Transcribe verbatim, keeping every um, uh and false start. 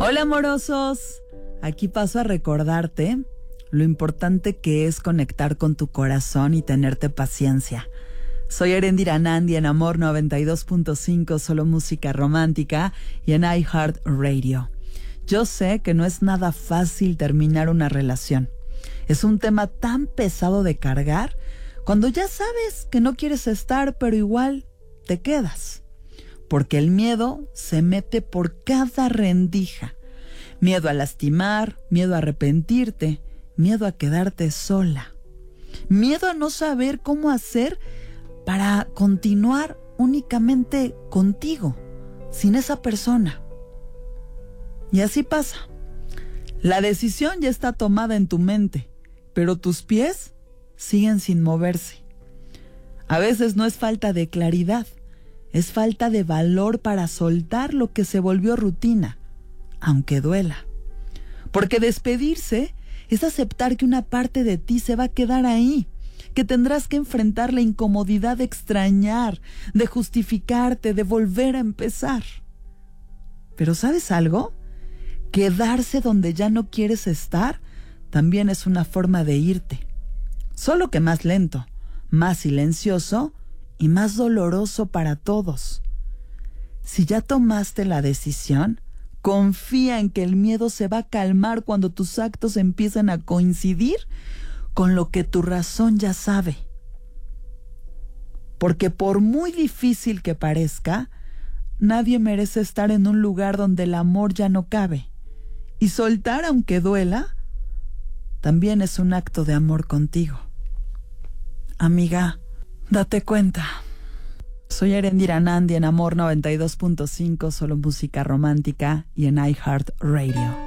Hola amorosos, aquí paso a recordarte lo importante que es conectar con tu corazón y tenerte paciencia. Soy Erendira Nandi en Amor noventa y dos punto cinco, solo música romántica, y en iHeartRadio. Yo sé que no es nada fácil terminar una relación. Es un tema tan pesado de cargar cuando ya sabes que no quieres estar, pero igual te quedas. Porque el miedo se mete por cada rendija. Miedo a lastimar, miedo a arrepentirte, miedo a quedarte sola. Miedo a no saber cómo hacer para continuar únicamente contigo, sin esa persona. Y así pasa. La decisión ya está tomada en tu mente, pero tus pies siguen sin moverse. A veces no es falta de claridad, es falta de valor para soltar lo que se volvió rutina, aunque duela. Porque despedirse es aceptar que una parte de ti se va a quedar ahí, que tendrás que enfrentar la incomodidad de extrañar, de justificarte, de volver a empezar. Pero ¿sabes algo? Quedarse donde ya no quieres estar también es una forma de irte. Solo que más lento, más silencioso y más doloroso para todos. Si ya tomaste la decisión, confía en que el miedo se va a calmar cuando tus actos empiecen a coincidir con lo que tu razón ya sabe. Porque por muy difícil que parezca, nadie merece estar en un lugar donde el amor ya no cabe. Y soltar, aunque duela, también es un acto de amor contigo. Amiga, date cuenta. Soy Erendira Nandi en Amor noventa y dos punto cinco, solo música romántica, y en iHeartRadio.